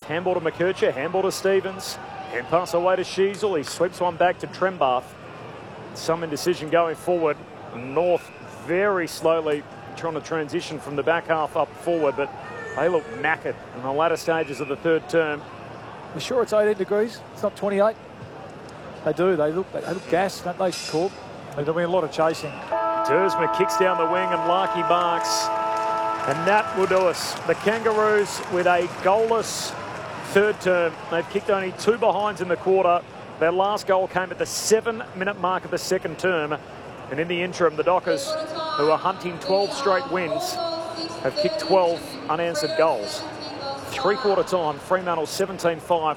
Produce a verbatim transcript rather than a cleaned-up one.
Handball to McKercher, handball to Stevens. Hand pass away to Sheasel. He sweeps one back to Trembath. Some indecision going forward. North very slowly trying to transition from the back half up forward, but they look knackered in the latter stages of the third term. You sure it's eighteen degrees? It's not twenty-eight? They do. They look, they look gassed, don't they, Corb? They're doing a lot of chasing. Dersma kicks down the wing and Larky barks. And that will do us. The Kangaroos with a goalless third term. They've kicked only two behinds in the quarter. Their last goal came at the seven-minute mark of the second term. And in the interim, the Dockers, who are hunting twelve straight wins, have kicked twelve unanswered goals. Three-quarter time, Fremantle seventeen five.